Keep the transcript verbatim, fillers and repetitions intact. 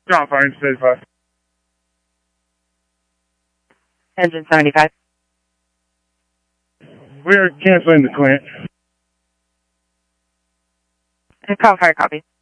Ground fire, seventy-five. Engine seventy-five. We're canceling the Clint. Ground fire, copy.